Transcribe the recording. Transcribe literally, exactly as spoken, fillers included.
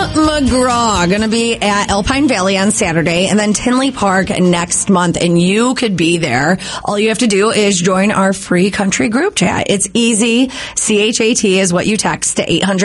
McGraw going to be at Alpine Valley on Saturday and then Tinley Park next month, and you could be there. All you have to do is join our free country group chat. It's easy. C H A T is what you text to eight hundred